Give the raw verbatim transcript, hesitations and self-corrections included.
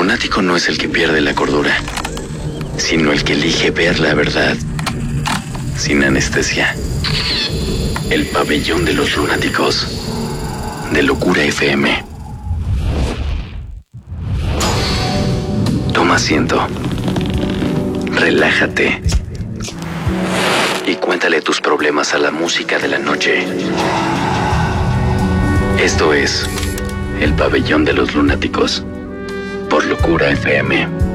lunático no es el que pierde la cordura, sino el que elige ver la verdad sin anestesia. El pabellón de los lunáticos, de Locura F M. Toma asiento, relájate y cuéntale tus problemas a la música de la noche. Esto es El Pabellón de los Lunáticos, por Locura F M.